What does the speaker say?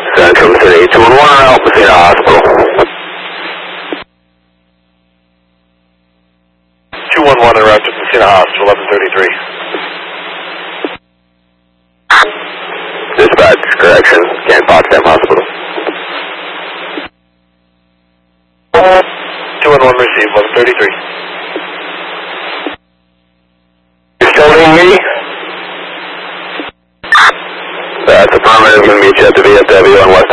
Central City, 211 out Messina Hospital. 211 en route to Messina Hospital, 1133. Dispatch, correction, Can Potsdam Hospital. 211 received, 1133. You still need me? That's affirmative, going to meet you at the VFW on West